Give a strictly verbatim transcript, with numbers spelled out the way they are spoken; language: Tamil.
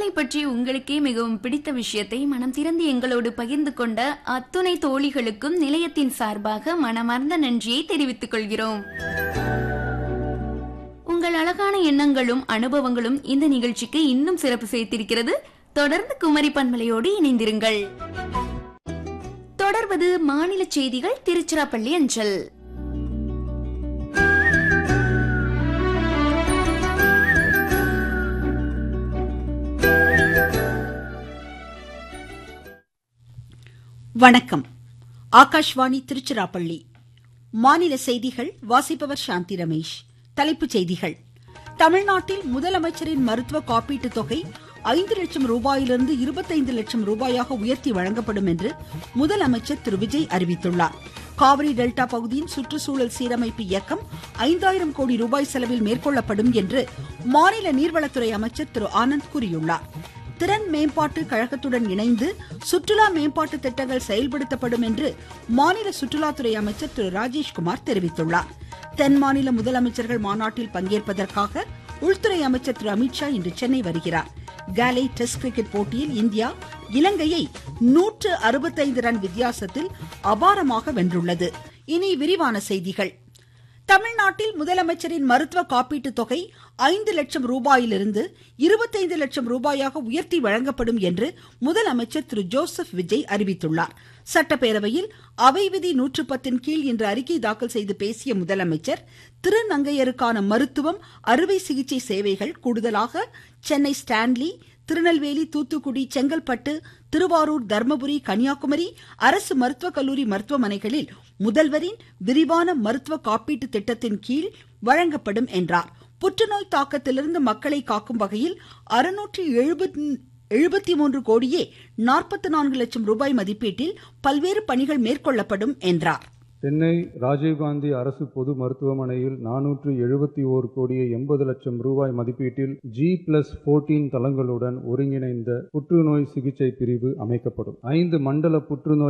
உங்களை பற்றி உங்களுக்கே மிகவும் பிடித்த விஷயத்தை மனம் திறந்து எங்களோடு பகிர்ந்து கொண்ட அத்துணை தோழிகளுக்கும் நிலையத்தின் சார்பாக மனமார்ந்த நன்றியை தெரிவித்துக் கொள்கிறோம். உங்கள் அழகான எண்ணங்களும் அனுபவங்களும் இந்த நிகழ்ச்சிக்கு இன்னும் சிறப்பு சேர்த்திருக்கிறது. தொடர்ந்து குமரி பண்பலையோடு இணைந்திருங்கள். தொடர்வது மாநில செய்திகள் திருச்சிராப்பள்ளி அஞ்சல். வணக்கம். ஆகாஷ்வாணி திருச்சிராப்பள்ளி. மாநில செய்திகள் வாசிப்பவர் சாந்தி ரமேஷ். தலைப்புச் செய்திகள். தமிழ்நாட்டில் முதலமைச்சரின் மருத்துவ காப்பீட்டு தொகை ஐந்து லட்சம் ரூபாயிலிருந்து இருபத்தைந்து லட்சம் ரூபாயாக உயர்த்தி வழங்கப்படும் என்று முதலமைச்சர் திரு விஜய் அறிவித்துள்ளார். காவிரி டெல்டா பகுதியின் சுற்றுச்சூழல் சீரமைப்பு இயக்கம் ஐந்தாயிரம் கோடி ரூபாய் செலவில் மேற்கொள்ளப்படும் என்று மாநில நீர்வளத்துறை அமைச்சர் திரு ஆனந்த் கூறியுள்ளார். திறன் மேம்பாட்டு கழகத்துடன் இணைந்து சுற்றுலா மேம்பாட்டு திட்டங்கள் செயல்படுத்தப்படும் என்று மாநில சுற்றுலாத்துறை அமைச்சர் திரு ராஜேஷ்குமார் தெரிவித்துள்ளார். தென் மாநில முதலமைச்சர்கள் மாநாட்டில் பங்கேற்பதற்காக உள்துறை அமைச்சர் திரு அமித்ஷா இன்று சென்னை வருகிறார். காலை டெஸ்ட் கிரிக்கெட் போட்டியில் இந்தியா இலங்கையை நூற்று அறுபத்தைந்து ரன் வித்தியாசத்தில் அபாரமாக வென்றுள்ளது. இனி விரிவான செய்திகள். தமிழ்நாட்டில் முதலமைச்சரின் மருத்துவ காப்பீட்டு தொகை ஐந்து லட்சம் ரூபாயிலிருந்து இருபத்தைந்து லட்சம் ரூபாயாக உயர்த்தி வழங்கப்படும் என்று முதலமைச்சர் திரு ஜோசப் விஜய் அறிவித்துள்ளார். சட்டப்பேரவையில் அவை விதி நூற்று பத்தின் கீழ் இன்று அறிக்கை தாக்கல் செய்து பேசிய முதலமைச்சர் திருநங்கையருக்கான மருத்துவம், அறுவை சிகிச்சை சேவைகள் கூடுதலாக சென்னை ஸ்டான்லி, திருநெல்வேலி, தூத்துக்குடி, செங்கல்பட்டு, திருவாரூர், தர்மபுரி, கன்னியாகுமரி அரசு மருத்துவக் கல்லூரி மருத்துவமனைகளில் முதல்வரின் விரிவான மருத்துவ காப்பீட்டு திட்டத்தின் கீழ் வழங்கப்படும் என்றார். புற்றுநோய் தாக்கத்திலிருந்து மக்களை காக்கும் வகையில் அறுநூற்று எழுபத்தி மூன்று கோடியே நாற்பத்தி நான்கு லட்சம் ரூபாய் மதிப்பீட்டில் பல்வேறு பணிகள் மேற்கொள்ளப்படும் என்றார். சென்னை ராஜீவ்காந்தி அரசு பொது மருத்துவமனையில் நானூற்று எழுபத்தி ஓர் கோடியே எண்பது லட்சம் ரூபாய் மதிப்பீட்டில் ஜி பிளஸ் பதினான்கு தளங்களுடன் ஒருங்கிணைந்த புற்றுநோய் சிகிச்சை பிரிவு அமைக்கப்படும். ஐந்து மண்டல புற்றுநோய்